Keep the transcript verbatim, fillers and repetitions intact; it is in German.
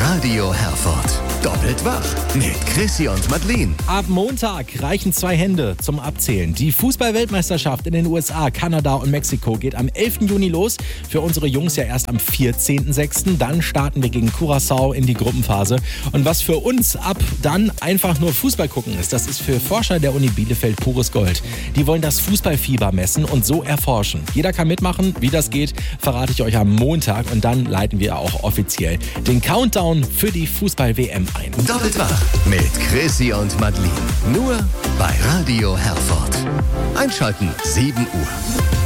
Radio Herford. Doppelt wach mit Chrissy und Madeleine. Ab Montag reichen zwei Hände zum Abzählen. Die Fußball-Weltmeisterschaft in den U S A, Kanada und Mexiko geht am elften Juni los. Für unsere Jungs ja erst am vierzehnten sechsten Dann starten wir gegen Curaçao in die Gruppenphase. Und was für uns ab dann einfach nur Fußball gucken ist, das ist für Forscher der Uni Bielefeld pures Gold. Die wollen das Fußballfieber messen und so erforschen. Jeder kann mitmachen. Wie das geht, verrate ich euch am Montag. Und dann leiten wir auch offiziell den Countdown für die Fußball-W M ein. Doppelt wach mit Chrissy und Madeleine. Nur bei Radio Herford. Einschalten sieben Uhr.